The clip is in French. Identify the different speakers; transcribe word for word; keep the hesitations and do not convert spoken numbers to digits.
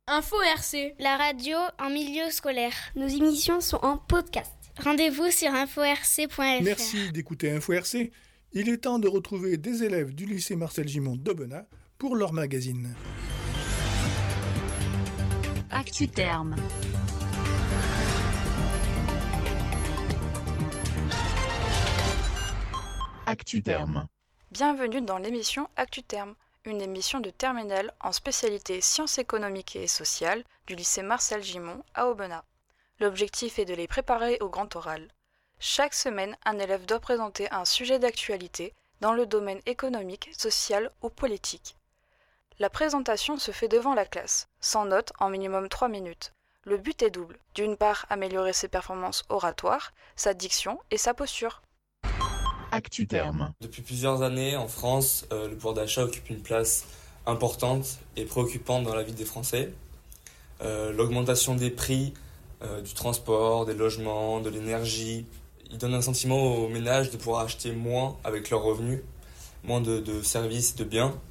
Speaker 1: Info R C.
Speaker 2: La radio en milieu scolaire.
Speaker 3: Nos émissions sont en podcast.
Speaker 2: Rendez-vous sur info r c point f r.
Speaker 4: Merci d'écouter Info R C. Il est temps de retrouver des élèves du lycée Marcel Gimond d'Aubenas pour leur magazine.
Speaker 5: ActuTerm.
Speaker 6: ActuTerm.
Speaker 7: Bienvenue dans l'émission ActuTerm, une émission de terminale en spécialité sciences économiques et sociales du lycée Marcel Gimond à Aubenas. L'objectif est de les préparer au grand oral. Chaque semaine, un élève doit présenter un sujet d'actualité dans le domaine économique, social ou politique. La présentation se fait devant la classe, sans notes en minimum trois minutes. Le but est double. D'une part, améliorer ses performances oratoires, sa diction et sa posture.
Speaker 6: ActuTerm.
Speaker 8: Depuis plusieurs années, en France, euh, le pouvoir d'achat occupe une place importante et préoccupante dans la vie des Français. Euh, l'augmentation des prix euh, du transport, des logements, de l'énergie, il donne un sentiment aux ménages de pouvoir acheter moins avec leurs revenus, moins de, de services, de biens.